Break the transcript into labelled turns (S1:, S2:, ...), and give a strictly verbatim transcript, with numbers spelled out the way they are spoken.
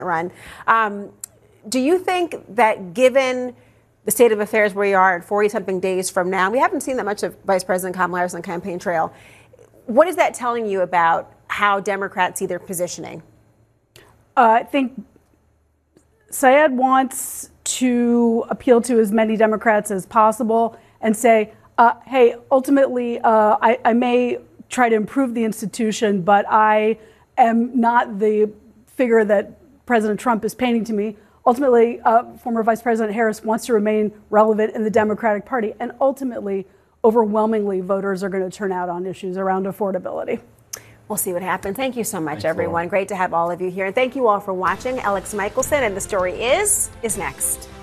S1: run. Um, do you think that given the state of affairs where we are at forty-something days from now, we haven't seen that much of Vice President Kamala Harris on the campaign trail. What is that telling you about how Democrats see their positioning?
S2: Uh, I think Syed wants to appeal to as many Democrats as possible and say, uh, hey, ultimately, uh, I, I may try to improve the institution, but I am not the figure that President Trump is painting to me. Ultimately, uh, former Vice President Harris wants to remain relevant in the Democratic Party. And ultimately, overwhelmingly, voters are going to turn out on issues around affordability.
S1: We'll see what happens. Thank you so much,
S3: Thanks,
S1: everyone.
S3: Laura.
S1: Great to have all of you here. And thank you all for watching. Alex Michelson, and The Story Is, is next.